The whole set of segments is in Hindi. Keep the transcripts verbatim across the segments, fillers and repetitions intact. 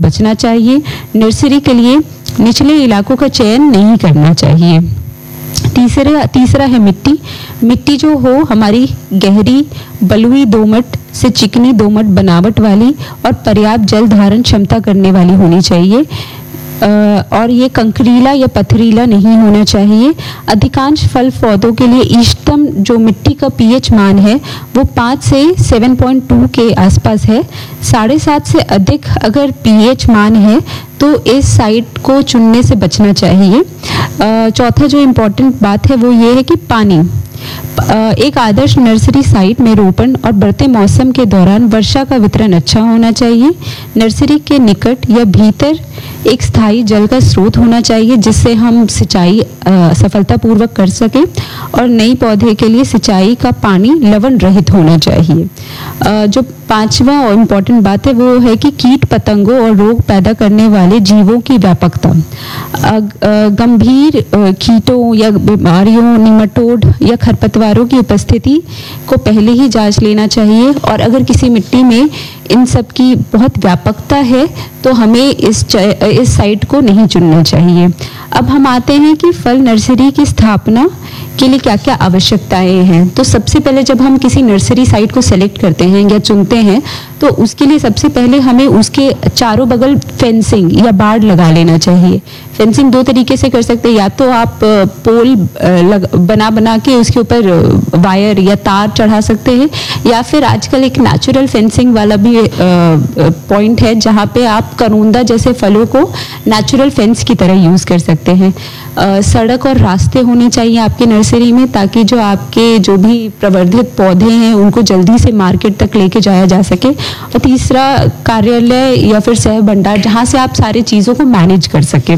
बचना चाहिए। नर्सरी के लिए निचले इलाकों का चयन नहीं करना चाहिए। तीसरा तीसरा है मिट्टी। मिट्टी जो हो हमारी गहरी, बलुई दोमट से चिकनी दोमट बनावट वाली और पर्याप्त जल धारण क्षमता करने वाली होनी चाहिए। और ये कंकरीला या पथरीला नहीं होना चाहिए। अधिकांश फल पौधों के लिए इष्टतम जो मिट्टी का पीएच मान है वो पाँच से सात पॉइंट दो के आसपास है। साढ़े सात से अधिक अगर पीएच मान है तो इस साइट को चुनने से बचना चाहिए। चौथा जो इम्पोर्टेंट बात है वो ये है कि पानी। एक आदर्श नर्सरी साइट में रोपण और बढ़ते मौसम के दौरान वर्षा का वितरण अच्छा होना चाहिए। नर्सरी के निकट या भीतर एक स्थायी जल का स्रोत होना चाहिए जिससे हम सिंचाई सफलतापूर्वक कर सकें, और नई पौधे के लिए सिंचाई का पानी लवण रहित होना चाहिए। जो पांचवा और इम्पोर्टेंट बात है वो है कि कीट पतंगों और रोग पैदा करने वाले जीवों की व्यापकता। गंभीर कीटों या बीमारियों, निमाटोड या खरपतवारों की उपस्थिति को पहले ही जांच लेना चाहिए, और अगर किसी मिट्टी में इन सब की बहुत व्यापकता है तो हमें इस इस साइट को नहीं चुनना चाहिए। अब हम आते हैं कि फल नर्सरी की स्थापना के लिए क्या क्या आवश्यकताएं हैं। तो सबसे पहले जब हम किसी नर्सरी साइट को सेलेक्ट करते हैं या चुनते हैं तो उसके लिए सबसे पहले हमें उसके चारों बगल फेंसिंग या बाड़ लगा लेना चाहिए। फेंसिंग दो तरीके से कर सकते हैं, या तो आप पोल लग, बना बना के उसके ऊपर वायर या तार चढ़ा सकते हैं, या फिर आजकल एक नेचुरल फेंसिंग वाला भी पॉइंट है जहाँ पे आप करोंदा जैसे फलों को नेचुरल फेंस की तरह यूज़ कर सकते हैं। आ, सड़क और रास्ते होने चाहिए आपके नर्सरी में, ताकि जो आपके जो भी प्रवर्धित पौधे हैं उनको जल्दी से मार्केट तक लेके जाया जा सके। और तीसरा कार्यालय या फिर सह भंडार जहाँ से आप सारी चीज़ों को मैनेज कर सकें।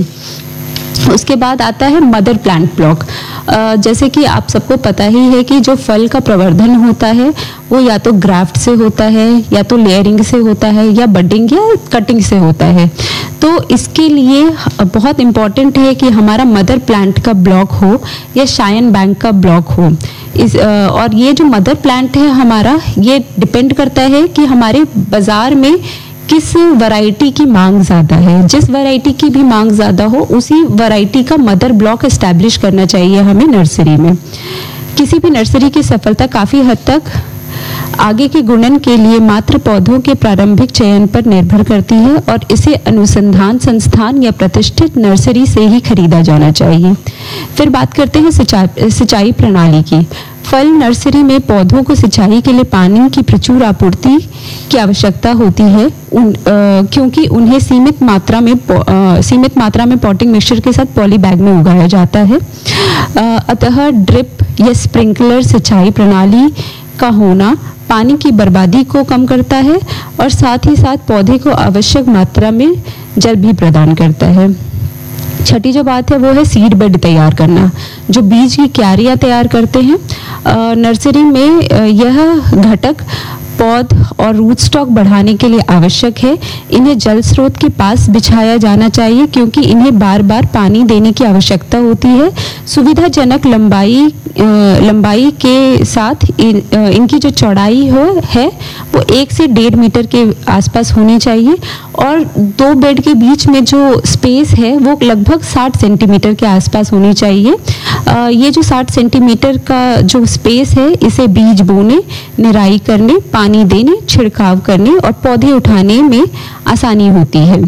उसके बाद आता है मदर प्लांट ब्लॉक। जैसे कि आप सबको पता ही है कि जो फल का प्रवर्धन होता है वो या तो ग्राफ्ट से होता है, या तो लेयरिंग से होता है, या बडिंग या कटिंग से होता है। तो इसके लिए बहुत इम्पॉर्टेंट है कि हमारा मदर प्लांट का ब्लॉक हो या शायन बैंक का ब्लॉक हो। इस और ये जो मदर प्लांट है हमारा, ये डिपेंड करता है कि हमारे बाज़ार में किस वैरायटी की मांग ज़्यादा है। जिस वैरायटी की भी मांग ज़्यादा हो उसी वैरायटी का मदर ब्लॉक एस्टैब्लिश करना चाहिए हमें नर्सरी में। किसी भी नर्सरी की सफलता काफ़ी हद तक आगे के गुणन के लिए मात्र पौधों के प्रारंभिक चयन पर निर्भर करती है, और इसे अनुसंधान संस्थान या प्रतिष्ठित नर्सरी से ही खरीदा जाना चाहिए। फिर बात करते हैं सिंचाई सिंचाई प्रणाली की। फल नर्सरी में पौधों को सिंचाई के लिए पानी की प्रचुर आपूर्ति की आवश्यकता होती है, उन, आ, क्योंकि उन्हें सीमित मात्रा में आ, सीमित मात्रा में पॉटिंग मिक्सचर के साथ पॉली बैग में उगाया जाता है। आ, अतः ड्रिप या स्प्रिंकलर सिंचाई प्रणाली का होना पानी की बर्बादी को कम करता है, और साथ ही साथ पौधे को आवश्यक मात्रा में जल भी प्रदान करता है। छठी जो बात है वो है सीड बेड तैयार करना। जो बीज की क्यारियाँ तैयार करते हैं नर्सरी में, यह घटक पौध और रूट स्टॉक बढ़ाने के लिए आवश्यक है। इन्हें जल स्रोत के पास बिछाया जाना चाहिए क्योंकि इन्हें बार बार पानी देने की आवश्यकता होती है। सुविधाजनक लंबाई लंबाई के साथ इन, इनकी जो चौड़ाई हो है वो एक से डेढ़ मीटर के आसपास होनी चाहिए, और दो बेड के बीच में जो स्पेस है वो लगभग साठ सेंटीमीटर के आसपास होनी चाहिए। आ, ये जो साठ सेंटीमीटर का जो स्पेस है इसे बीज बोने, निराई करने, पानी देने, छिड़काव करने और पौधे उठाने में आसानी होती है।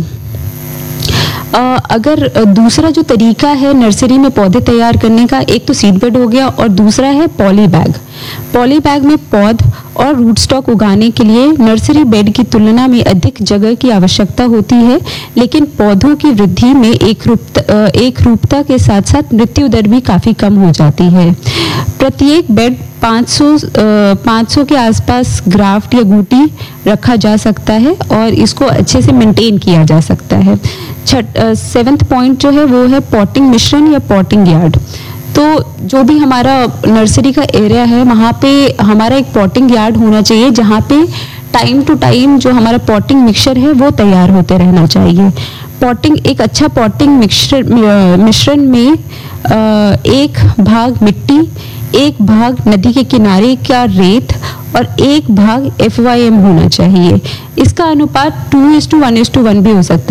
आ, अगर दूसरा जो तरीका है नर्सरी में पौधे तैयार करने का, एक तो सीड बेड हो गया और दूसरा है पॉली बैग। पॉली बैग में पौध और रूट स्टॉक उगाने के लिए नर्सरी बेड की तुलना में अधिक जगह की आवश्यकता होती है, लेकिन पौधों की वृद्धि में एक रूपता एक रूपता के साथ साथ मृत्यु दर भी काफ़ी कम हो जाती है। प्रत्येक बेड पाँच सौ के आसपास ग्राफ्ट या गूटी रखा जा सकता है और इसको अच्छे से मेंटेन किया जा सकता है। छठ सेवन्थ पॉइंट जो है वो है पॉटिंग मिश्रण या पॉटिंग यार्ड। तो जो भी हमारा नर्सरी का एरिया है वहाँ पे हमारा एक पॉटिंग यार्ड होना चाहिए जहाँ पे टाइम टू टाइम जो हमारा पॉटिंग मिक्सचर है वो तैयार होते रहना चाहिए। पॉटिंग एक अच्छा पॉटिंग मिक्सचर मिश्रण में एक भाग मिट्टी, एक भाग नदी के किनारे का रेत और एक भाग एफ वाई एम होना चाहिए। इसका अनुपात two is to one is to one भी हो सकता है।